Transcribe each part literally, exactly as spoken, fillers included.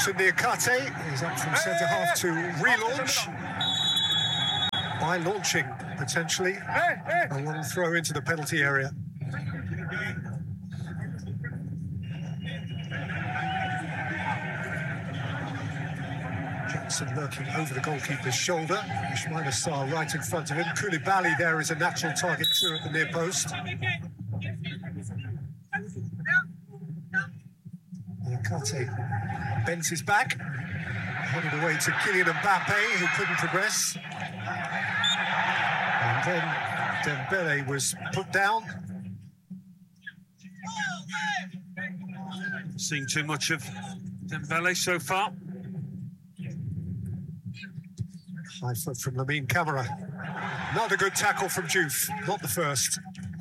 Nelson Niakate is up from centre half to relaunch by launching potentially a long throw into the penalty area. Jackson lurking over the goalkeeper's shoulder. Ismaila Sarr right in front of him. Koulibaly there is a natural target through at the near post. Niakate bends his back, headed away to Kylian Mbappe, who couldn't progress. And then Dembele was put down. Seeing too much of Dembele so far. High foot from Lamine Camara. Not a good tackle from Diouf, not the first.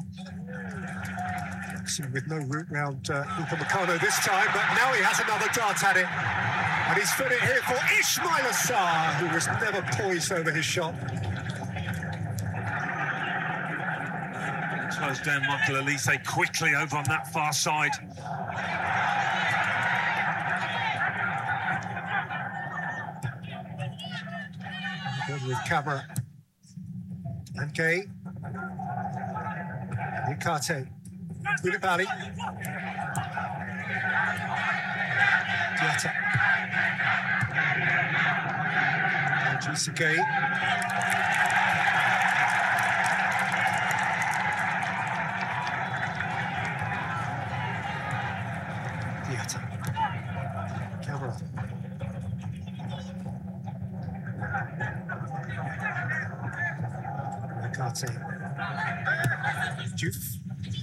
With no route round uh, Upamecano this time, but now he has another dart at it. And he's put it here for Ismaila Sarr, who was never poised over his shot. Closed down Michael Elise quickly over on that far side. Good with Camara. And Gay. Niakate. Koulibaly. Diatta. Idrissa Gay. Diatta. Camara. Niakate. Diouf.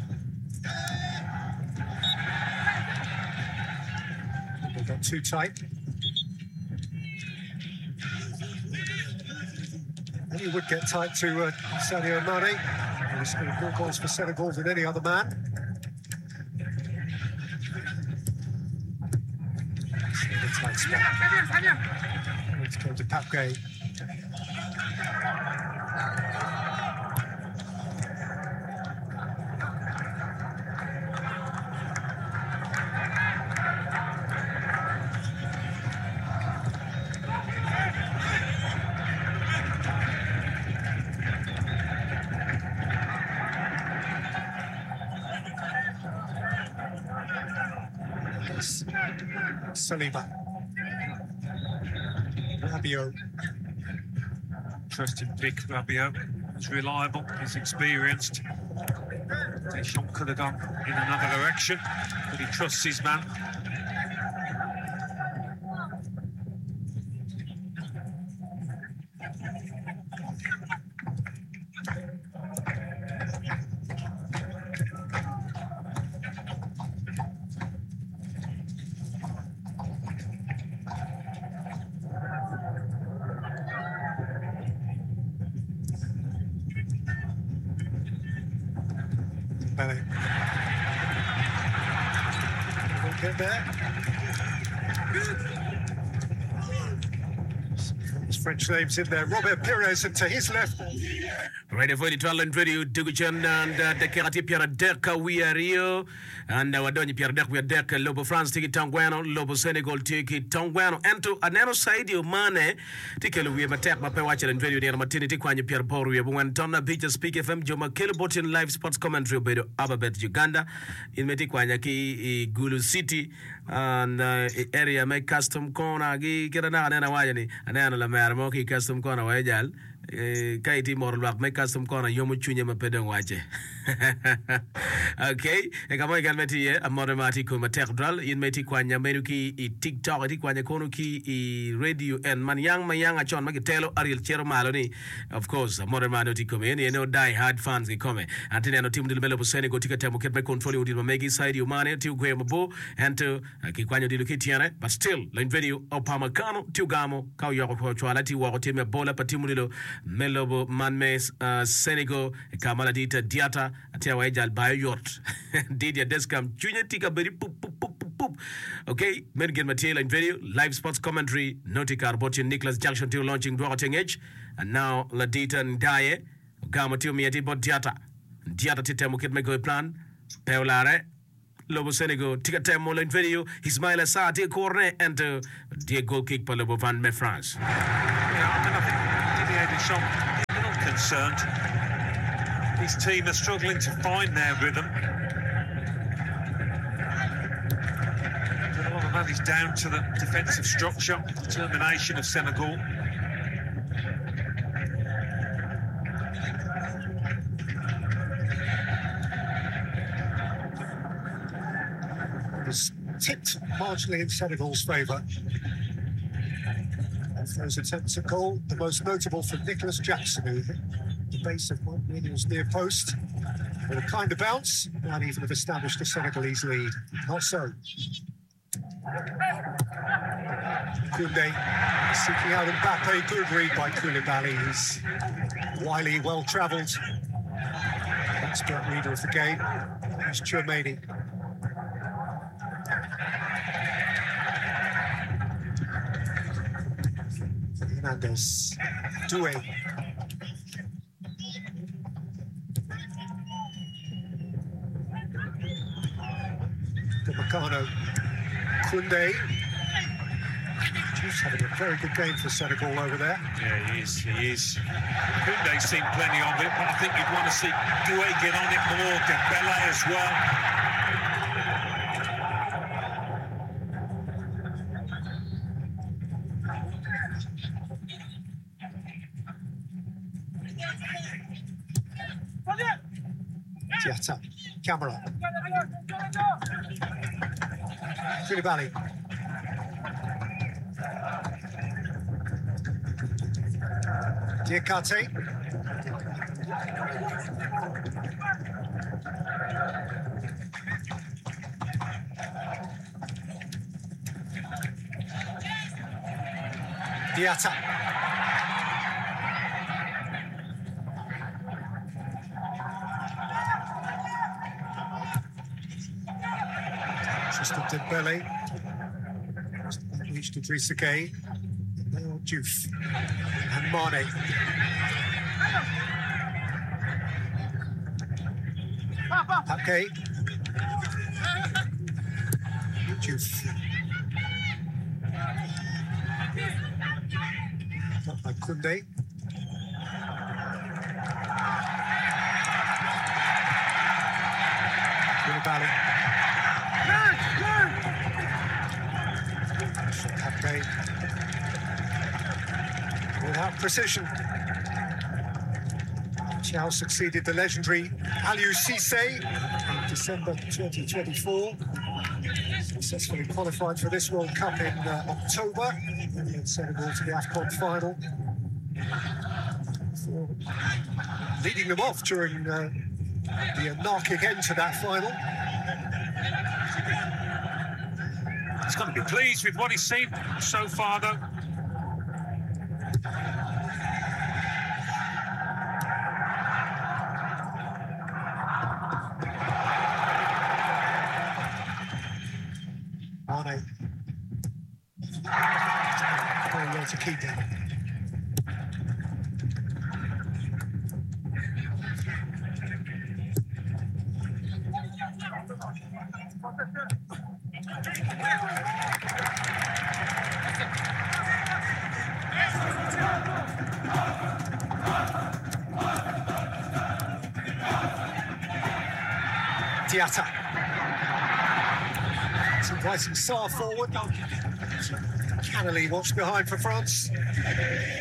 They got too tight. And he would get tight to uh, Sadio Mane. He scored more goals for Senegal than any other man. In a tight spot. Let's go to Pape Gueye. Saliba. Rabiot. Interesting pick, Rabiot. He's reliable, he's experienced. Deschamps could have gone in another direction, but he trusts his man. Get there. His French names in there. Robert Pires, and to his left. Radio for the Talent Radio, Duguchan and Dekerati Pierre Deka, we are Rio, and our Donny Pierre Dek, we are Deka, Lobo France, Tiki Tanguano, Lobo Senegal, Tiki Tanguano, and to Anano Saidio Mane, Tikelu, we have attacked my watcher and video, and Martinity, Quanya Pierre Paul, we have one Tona Beach, Speak F M, Joma Kilobotin, live sports commentary, Bedo, Ababet, Uganda, in Metiquanyaki, Gulu City, and uh, area make custom corner, Kirana, and Wayani, and Anna Marmoki, custom corner, Wajal. Kaiti moral back make custom corner yomu chunya mapedong wache. Okay, e kama ikalmeti ye amore mati ko matekdral in meti kwanya meruki I TikTok ati kwanya kono ki I radio and man yang mayang achon magitelo Ariel Chero Maloni. Of course, amore mano ti come in no die hard fans ki come. Antene no team dilmelo posene go tika temo ket me control udil magi side you mane ti gwe mabo and to ki kwanya dilu kitiane but still line video Upamecano ti gamo ka yoko ko chwala ti wako team bola patimulilo Melobo Manmes uh, Senegal Kamala Dita Diata Atia Wajal Bayort Didia Descam Junior Tika Berry poop poop poop poop poop. Okay, Mergen Material and video live sports commentary Nautica Robotian Nicholas Jackson to launching Dwating Edge and now Ladita Ndaye Gama to Miati Bot Diata Diata Tita Mukit Mego plan Peolare Lobo Senegal tika temo len video Ismaila Sarr tie corner and uh, tie goal kick pa Lobo van met France. Yeah, I mean, I think Didier Deschamps is not concerned. His team are struggling to find their rhythm. But a lot of that is down to the defensive structure, determination of Senegal. Was tipped marginally in Senegal's favour. Of those attempts at goal, the most notable for Nicholas Jackson, who hit the base of Mike Manuel's near post with a kind of bounce, might even have established a Senegalese lead. Not so. Koundé seeking out Mbappe. Good read by Koulibaly. He's wily, well-travelled, expert reader of the game. Here's Tchouaméni. Hernandez. Doué. Upamecano. Koundé. Just having a very good game for Senegal over there. Yeah, he is, he is. Koundé's seen plenty of it, but I think you'd want to see Doué get on it more, Dembele as well. Diatta, Camara. Koulibaly. Diakate. Diatta. Tristan Dembele. Reached Idrissa Gueye. Now Diouf. And Mane. Pape. Diouf. Not by Koundé. Koulibaly. Pape. Without precision. Thiaw succeeded the legendary Aliou Cissé in December twenty twenty-four. Successfully qualified for this World Cup in uh, October. And led Senegal to the AFCON final. For leading them off during uh, the anarchic end to that final. He's got to be pleased with what he's seen so far, though. Mane. Very well to keep it. Diatta. It's inviting Sarr forward. Cannily watched behind for France.